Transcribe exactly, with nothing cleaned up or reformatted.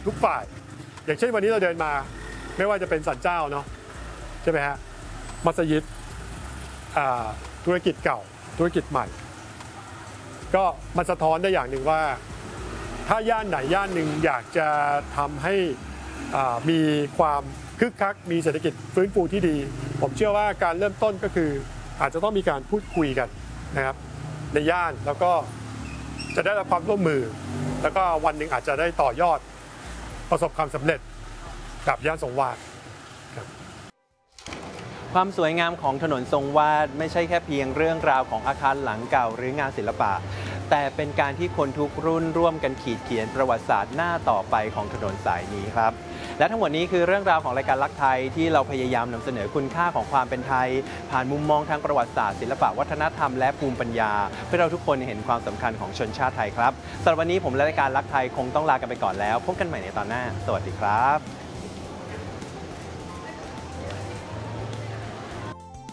ทุกฝ่ายอย่างเช่นวันนี้เราเดินมาไม่ว่าจะเป็นศาลเจ้าเนาะใช่ไหมฮะมัสยิดธุรกิจเก่าธุรกิจใหม่ก็มันสะท้อนได้อย่างหนึ่งว่าถ้าย่านไหนย่านหนึ่งอยากจะทำให้มีความคึกคักมีเศรษฐกิจฟื้นฟูที่ดีผมเชื่อว่าการเริ่มต้นก็คืออาจจะต้องมีการพูดคุยกันนะครับในย่านแล้วก็จะได้รับความร่วมมือแล้วก็วันหนึ่งอาจจะได้ต่อยอดประสบความสำเร็จกับย่านทรงวาดความสวยงามของถนนทรงวาดไม่ใช่แค่เพียงเรื่องราวของอาคารหลังเก่าหรืองานศิลปะแต่เป็นการที่คนทุกรุ่นร่วมกันขีดเขียนประวัติศาสตร์หน้าต่อไปของถนนสายนี้ครับและทั้งหมดนี้คือเรื่องราวของรายการลักไทยที่เราพยายามนำเสนอคุณค่าของความเป็นไทยผ่านมุมมองทางประวัติศาสตร์ศิลปะวัฒนธรรมและภูมิปัญญาเพื่อเราทุกคนเห็นความสำคัญของชนชาติไทยครับสำหรับวันนี้ผมและรายการลักไทยคงต้องลากันไปก่อนแล้วพบกันใหม่ในตอนหน้าสวัสดีครับ